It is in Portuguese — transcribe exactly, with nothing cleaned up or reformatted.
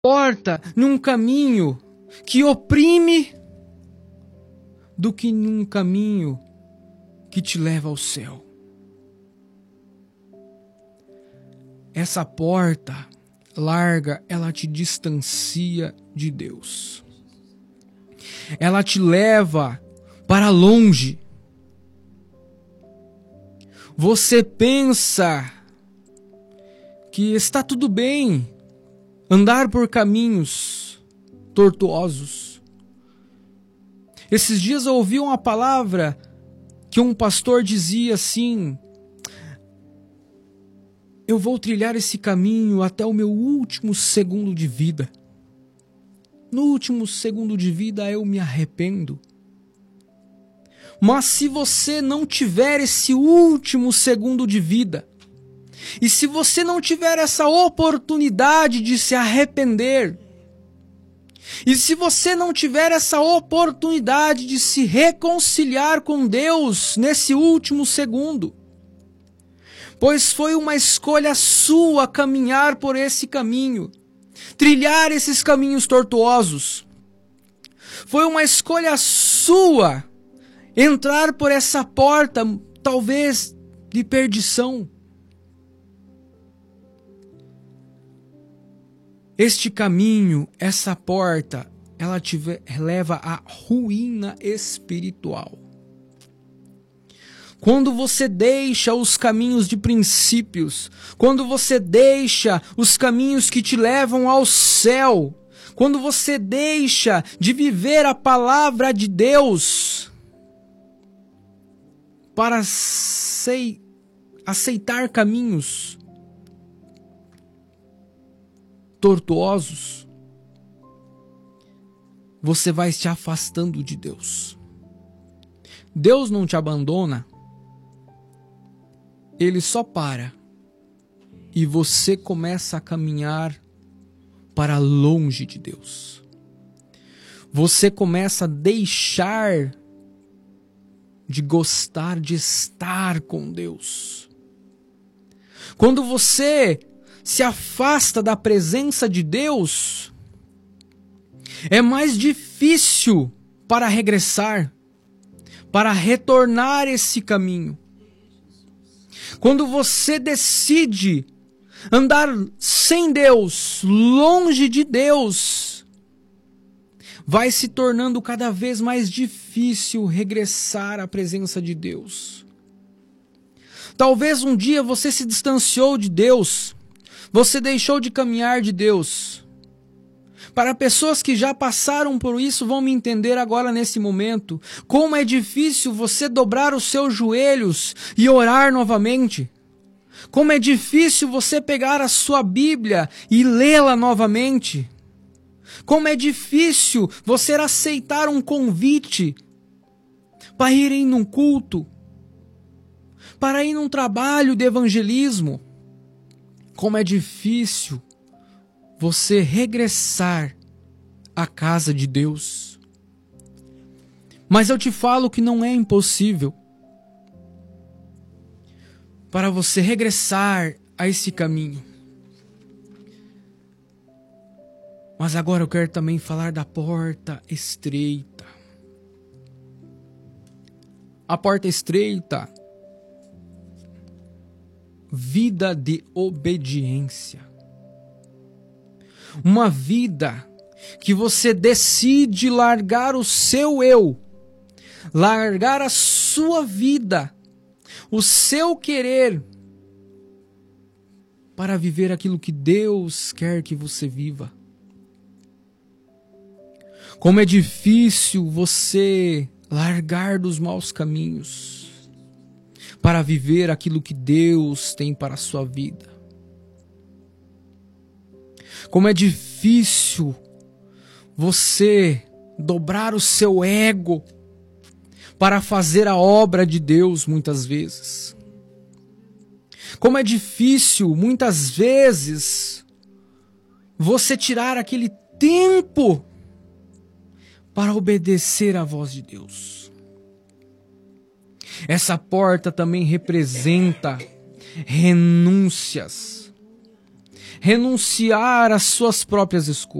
porta num caminho que oprime do que num caminho que te leva ao céu. Essa porta larga, ela te distancia de Deus. Ela te leva para longe. Você pensa que está tudo bem andar por caminhos tortuosos. Esses dias eu ouvi uma palavra que um pastor dizia assim: eu vou trilhar esse caminho até o meu último segundo de vida. No último segundo de vida eu me arrependo. Mas se você não tiver esse último segundo de vida, e se você não tiver essa oportunidade de se arrepender, e se você não tiver essa oportunidade de se reconciliar com Deus nesse último segundo, pois foi uma escolha sua caminhar por esse caminho, trilhar esses caminhos tortuosos, foi uma escolha sua entrar por essa porta, talvez de perdição. Este caminho, essa porta, ela te leva à ruína espiritual. Quando você deixa os caminhos de princípios, quando você deixa os caminhos que te levam ao céu, quando você deixa de viver a palavra de Deus para aceitar caminhos tortuosos, você vai se afastando de Deus. Deus não te abandona, Ele só para e você começa a caminhar para longe de Deus. Você começa a deixar de gostar de estar com Deus. Quando você se afasta da presença de Deus, é mais difícil para regressar, para retornar esse caminho. Quando você decide andar sem Deus, longe de Deus, vai se tornando cada vez mais difícil regressar à presença de Deus. Talvez um dia você se distanciou de Deus, você deixou de caminhar de Deus. Para pessoas que já passaram por isso, vão me entender agora nesse momento. Como é difícil você dobrar os seus joelhos e orar novamente. Como é difícil você pegar a sua Bíblia e lê-la novamente. Como é difícil você aceitar um convite para ir em um culto, para ir num trabalho de evangelismo. Como é difícil você regressar à casa de Deus. Mas eu te falo que não é impossível para você regressar a esse caminho. Mas agora eu quero também falar da porta estreita. A porta estreita, vida de obediência. Uma vida que você decide largar o seu eu, largar a sua vida, o seu querer, para viver aquilo que Deus quer que você viva. Como é difícil você largar dos maus caminhos para viver aquilo que Deus tem para a sua vida. Como é difícil você dobrar o seu ego para fazer a obra de Deus muitas vezes. Como é difícil muitas vezes você tirar aquele tempo para obedecer à voz de Deus. Essa porta também representa renúncias. renunciar às suas próprias escolhas.